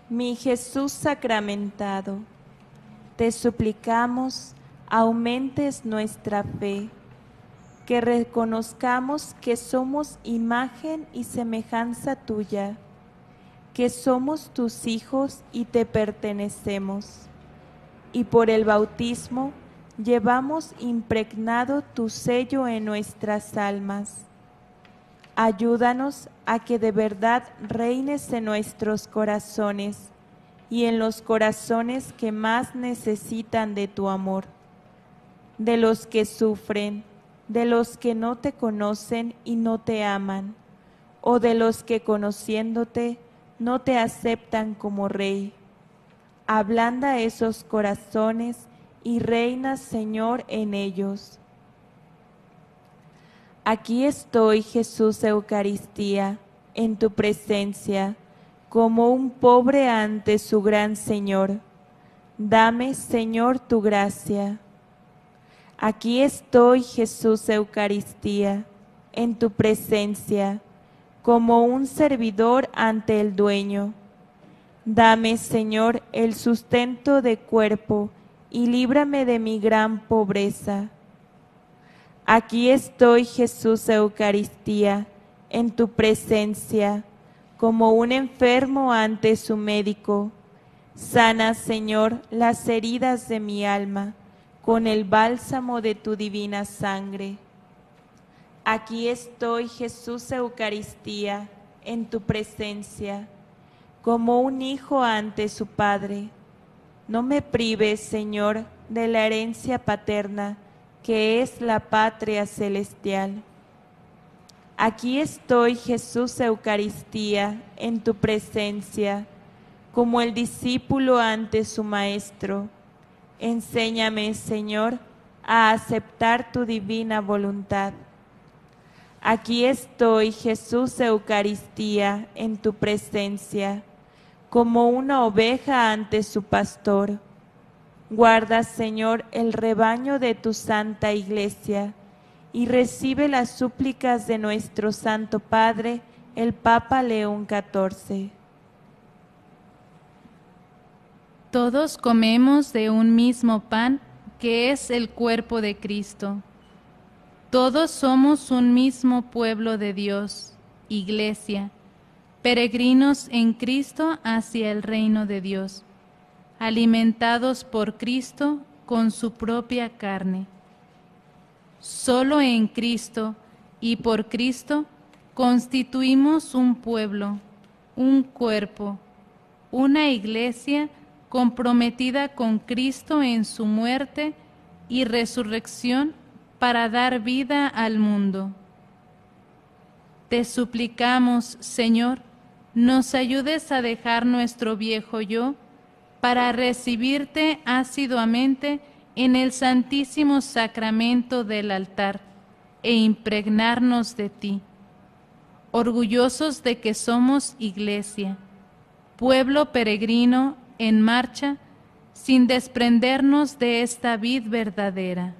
Mi Jesús sacramentado, te suplicamos, aumentes nuestra fe, que reconozcamos que somos imagen y semejanza tuya, que somos tus hijos y te pertenecemos, y por el bautismo llevamos impregnado tu sello en nuestras almas. Ayúdanos a que de verdad reines en nuestros corazones y en los corazones que más necesitan de tu amor, de los que sufren, de los que no te conocen y no te aman, o de los que conociéndote no te aceptan como Rey. Ablanda esos corazones y reina, Señor, en ellos. Aquí estoy, Jesús Eucaristía, en tu presencia, como un pobre ante su gran Señor. Dame, Señor, tu gracia. Aquí estoy, Jesús Eucaristía, en tu presencia, como un servidor ante el Dueño. Dame, Señor, el sustento de cuerpo y líbrame de mi gran pobreza. Aquí estoy, Jesús Eucaristía, en tu presencia, como un enfermo ante su médico. Sana, Señor, las heridas de mi alma, con el bálsamo de tu divina sangre. Aquí estoy, Jesús Eucaristía, en tu presencia, como un hijo ante su padre. No me prives, Señor, de la herencia paterna, que es la patria celestial. Aquí estoy, Jesús Eucaristía, en tu presencia, como el discípulo ante su maestro. Enséñame, Señor, a aceptar tu divina voluntad. Aquí estoy, Jesús Eucaristía, en tu presencia, como una oveja ante su pastor. Guarda, Señor, el rebaño de tu Santa Iglesia y recibe las súplicas de nuestro Santo Padre, el Papa León XIV. Todos comemos de un mismo pan, que es el cuerpo de Cristo. Todos somos un mismo pueblo de Dios, Iglesia, peregrinos en Cristo hacia el reino de Dios, alimentados por Cristo con su propia carne. Solo en Cristo y por Cristo constituimos un pueblo, un cuerpo, una iglesia comprometida con Cristo en su muerte y resurrección para dar vida al mundo. Te suplicamos, Señor, nos ayudes a dejar nuestro viejo yo para recibirte asiduamente en el santísimo sacramento del altar e impregnarnos de ti, orgullosos de que somos iglesia, pueblo peregrino en marcha, sin desprendernos de esta vid verdadera.